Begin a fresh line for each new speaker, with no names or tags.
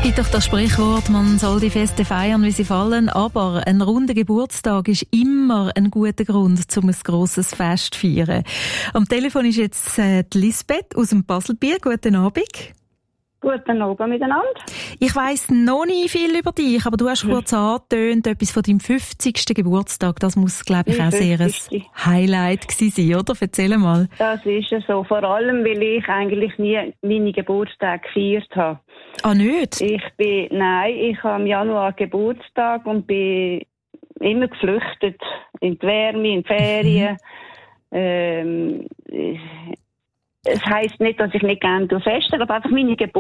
Gibt doch das Sprichwort, man soll die Feste feiern, wie sie fallen, aber ein runder Geburtstag ist immer ein guter Grund, um ein grosses Fest zu feiern. Am Telefon ist jetzt die Lisbeth aus dem Baselbiet. Guten Abend.
Guten Abend miteinander.
Ich weiss noch nicht viel über dich, aber du hast kurz angetönt, etwas von deinem 50. Geburtstag. Das muss, glaube ich, auch sehr ein Highlight gewesen sein, oder? Erzähl mal.
Das ist ja so, vor allem, weil ich eigentlich nie meine Geburtstage gefeiert habe.
Ah, nicht?
Ich habe im Januar Geburtstag und bin immer geflüchtet. In die Wärme, in die Ferien. Es heisst nicht, dass ich nicht gerne feste, aber einfach meine